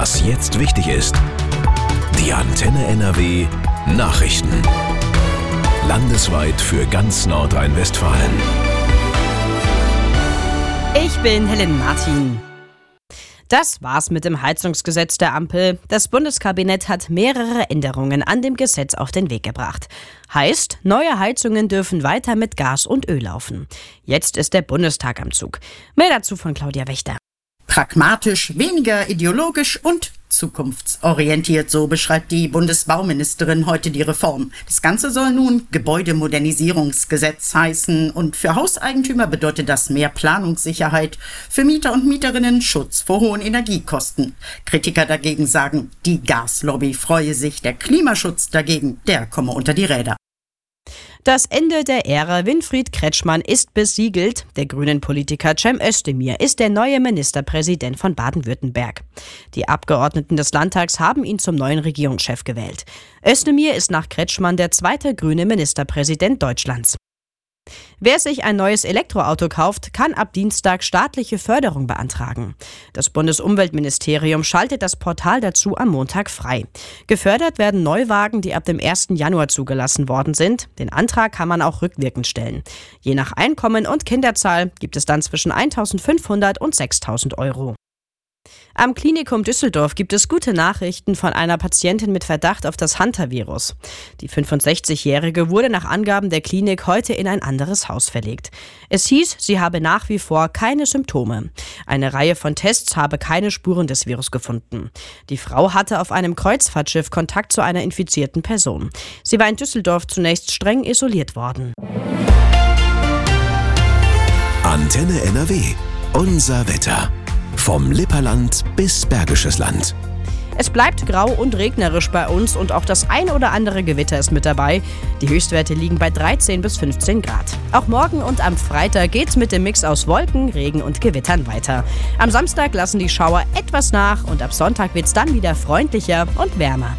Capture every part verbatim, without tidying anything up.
Was jetzt wichtig ist. Die Antenne N R W Nachrichten. Landesweit für ganz Nordrhein-Westfalen. Ich bin Helen Martin. Das war's mit dem Heizungsgesetz der Ampel. Das Bundeskabinett hat mehrere Änderungen an dem Gesetz auf den Weg gebracht. Heißt, neue Heizungen dürfen weiter mit Gas und Öl laufen. Jetzt ist der Bundestag am Zug. Mehr dazu von Claudia Wächter. Pragmatisch, weniger ideologisch und zukunftsorientiert, so beschreibt die Bundesbauministerin heute die Reform. Das Ganze soll nun Gebäudemodernisierungsgesetz heißen und für Hauseigentümer bedeutet das mehr Planungssicherheit, für Mieter und Mieterinnen Schutz vor hohen Energiekosten. Kritiker dagegen sagen, die Gaslobby freue sich, der Klimaschutz dagegen, der komme unter die Räder. Das Ende der Ära Winfried Kretschmann ist besiegelt. Der grünen Politiker Cem Özdemir ist der neue Ministerpräsident von Baden-Württemberg. Die Abgeordneten des Landtags haben ihn zum neuen Regierungschef gewählt. Özdemir ist nach Kretschmann der zweite grüne Ministerpräsident Deutschlands. Wer sich ein neues Elektroauto kauft, kann ab Dienstag staatliche Förderung beantragen. Das Bundesumweltministerium schaltet das Portal dazu am Montag frei. Gefördert werden Neuwagen, die ab dem ersten Januar zugelassen worden sind. Den Antrag kann man auch rückwirkend stellen. Je nach Einkommen und Kinderzahl gibt es dann zwischen eintausendfünfhundert und sechstausend Euro. Am Klinikum Düsseldorf gibt es gute Nachrichten von einer Patientin mit Verdacht auf das Hunter-Virus. Die fünfundsechzigjährige wurde nach Angaben der Klinik heute in ein anderes Haus verlegt. Es hieß, sie habe nach wie vor keine Symptome. Eine Reihe von Tests habe keine Spuren des Virus gefunden. Die Frau hatte auf einem Kreuzfahrtschiff Kontakt zu einer infizierten Person. Sie war in Düsseldorf zunächst streng isoliert worden. Antenne N R W. Unser Wetter. Vom Lipperland bis Bergisches Land. Es bleibt grau und regnerisch bei uns und auch das ein oder andere Gewitter ist mit dabei. Die Höchstwerte liegen bei dreizehn bis fünfzehn Grad. Auch morgen und am Freitag geht's mit dem Mix aus Wolken, Regen und Gewittern weiter. Am Samstag lassen die Schauer etwas nach und ab Sonntag wird's dann wieder freundlicher und wärmer.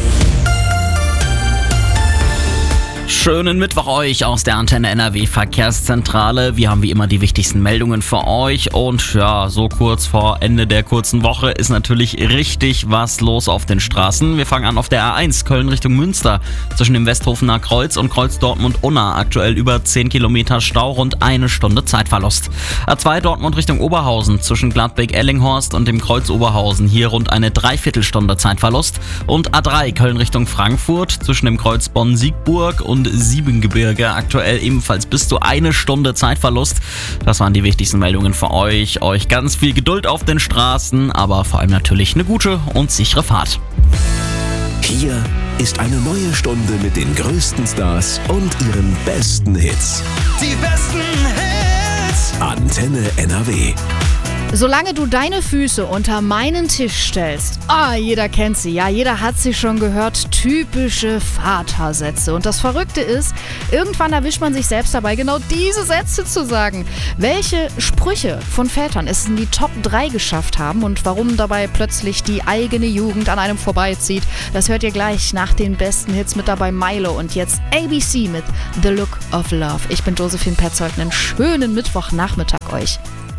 Schönen Mittwoch euch aus der Antenne N R W Verkehrszentrale. Wir haben wie immer die wichtigsten Meldungen für euch und ja, so kurz vor Ende der kurzen Woche ist natürlich richtig was los auf den Straßen. Wir fangen an auf der A eins Köln Richtung Münster zwischen dem Westhofener Kreuz und Kreuz Dortmund-Unna. Aktuell über zehn Kilometer Stau, rund eine Stunde Zeitverlust. A zwei Dortmund Richtung Oberhausen zwischen Gladbeck-Ellinghorst und dem Kreuz Oberhausen. Hier rund eine Dreiviertelstunde Zeitverlust. Und A drei Köln Richtung Frankfurt zwischen dem Kreuz Bonn-Siegburg und Siebengebirge. Aktuell ebenfalls bis zu eine Stunde Zeitverlust. Das waren die wichtigsten Meldungen für euch. Euch ganz viel Geduld auf den Straßen, aber vor allem natürlich eine gute und sichere Fahrt. Hier ist eine neue Stunde mit den größten Stars und ihren besten Hits. Die besten Hits. Antenne N R W. Solange du deine Füße unter meinen Tisch stellst, ah, jeder kennt sie, ja, jeder hat sie schon gehört, typische Vatersätze. Und das Verrückte ist, irgendwann erwischt man sich selbst dabei, genau diese Sätze zu sagen. Welche Sprüche von Vätern es in die Top drei geschafft haben und warum dabei plötzlich die eigene Jugend an einem vorbeizieht, das hört ihr gleich nach den besten Hits. Mit dabei Milo und jetzt A B C mit The Look of Love. Ich bin Josephine Petzold, einen schönen Mittwochnachmittag euch.